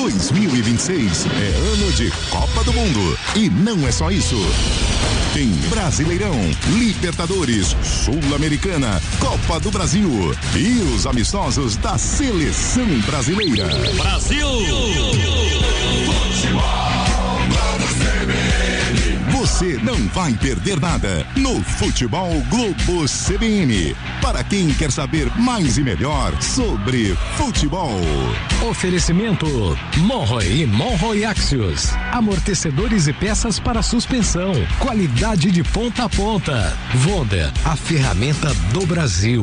2026 é ano de Copa do Mundo. E não é só isso. Tem Brasileirão, Libertadores, Sul-Americana, Copa do Brasil e os amistosos da Seleção Brasileira. Brasil! Você não vai perder nada no Futebol Globo CBN. Para quem quer saber mais e melhor sobre futebol. Oferecimento Monroe e Monroe Axios. Amortecedores e peças para suspensão. Qualidade de ponta a ponta. Vonda, a ferramenta do Brasil.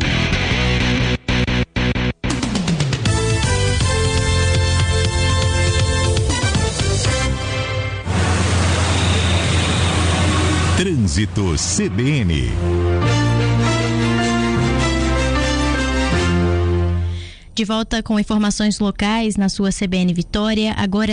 Trânsito CBN. De volta com informações locais na sua CBN Vitória, agora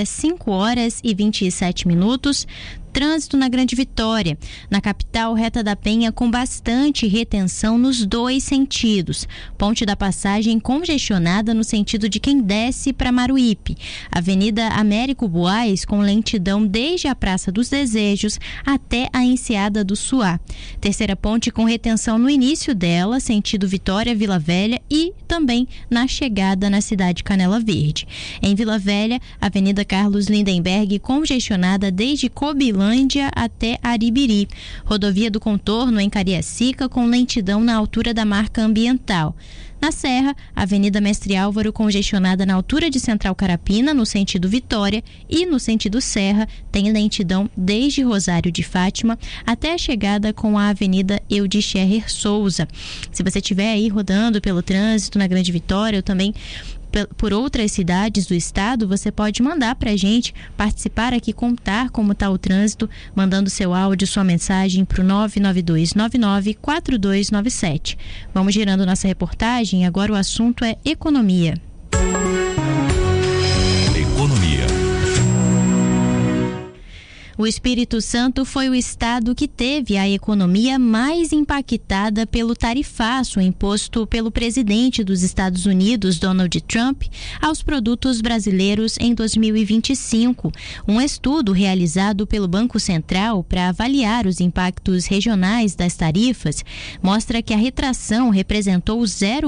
5h27. Trânsito na Grande Vitória. Na capital, Reta da Penha com bastante retenção nos dois sentidos. Ponte da Passagem congestionada no sentido de quem desce para Maruípe. Avenida Américo Buais com lentidão desde a Praça dos Desejos até a Enseada do Suá. Terceira ponte com retenção no início dela, sentido Vitória, Vila Velha e também na chegada na cidade Canela Verde. Em Vila Velha, Avenida Carlos Lindenberg congestionada desde Cobilândia até Aribiri. Rodovia do Contorno em Cariacica com lentidão na altura da marca ambiental. Na Serra, Avenida Mestre Álvaro congestionada na altura de Central Carapina, no sentido Vitória, e no sentido Serra tem lentidão desde Rosário de Fátima até a chegada com a Avenida Eudes Scherrer Souza. Se você estiver aí rodando pelo trânsito na Grande Vitória ou também por outras cidades do estado, você pode mandar pra gente, participar aqui, contar como tá o trânsito, mandando seu áudio, sua mensagem pro 992994297. Vamos girando nossa reportagem, agora o assunto é economia. Economia. O Espírito Santo foi o estado que teve a economia mais impactada pelo tarifaço imposto pelo presidente dos Estados Unidos, Donald Trump, aos produtos brasileiros em 2025. Um estudo realizado pelo Banco Central para avaliar os impactos regionais das tarifas mostra que a retração representou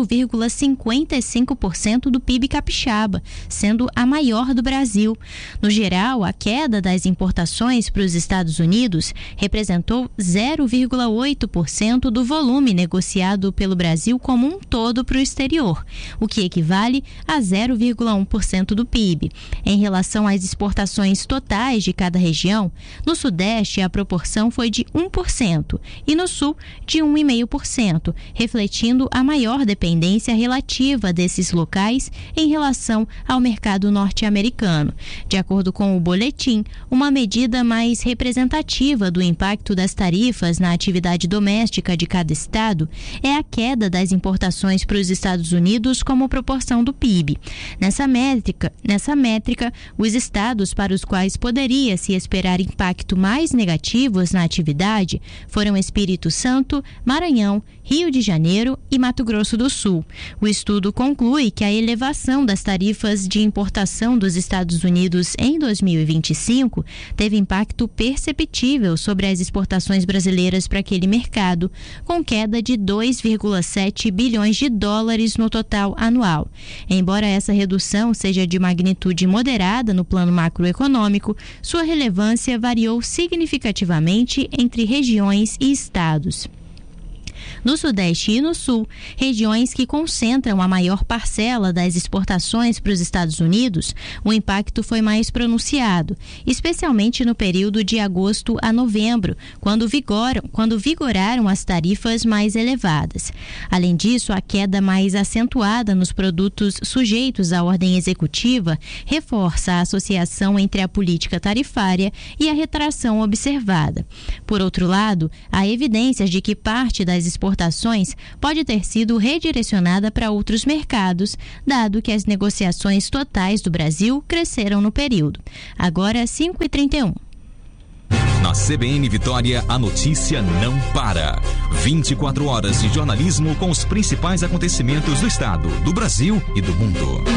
0,55% do PIB capixaba, sendo a maior do Brasil. No geral, a queda das importações para os Estados Unidos representou 0,8% do volume negociado pelo Brasil como um todo para o exterior, o que equivale a 0,1% do PIB. Em relação às exportações totais de cada região, no Sudeste a proporção foi de 1% e no Sul de 1,5%, refletindo a maior dependência relativa desses locais em relação ao mercado norte-americano. De acordo com o boletim, uma medida mais representativa do impacto das tarifas na atividade doméstica de cada estado é a queda das importações para os Estados Unidos como proporção do PIB. Nessa métrica, os estados para os quais poderia se esperar impacto mais negativos na atividade foram Espírito Santo, Maranhão, Rio de Janeiro e Mato Grosso do Sul. O estudo conclui que a elevação das tarifas de importação dos Estados Unidos em 2025 teve impacto perceptível sobre as exportações brasileiras para aquele mercado, com queda de 2,7 bilhões de dólares no total anual. Embora essa redução seja de magnitude moderada no plano macroeconômico, sua relevância variou significativamente entre regiões e estados. No Sudeste e no Sul, regiões que concentram a maior parcela das exportações para os Estados Unidos, o impacto foi mais pronunciado, especialmente no período de agosto a novembro, quando vigoraram as tarifas mais elevadas. Além disso, a queda mais acentuada nos produtos sujeitos à ordem executiva reforça a associação entre a política tarifária e a retração observada. Por outro lado, há evidências de que parte das exportações pode ter sido redirecionada para outros mercados, dado que as negociações totais do Brasil cresceram no período. Agora, 5h31. Na CBN Vitória, a notícia não para. 24 horas de jornalismo com os principais acontecimentos do estado, do Brasil e do mundo.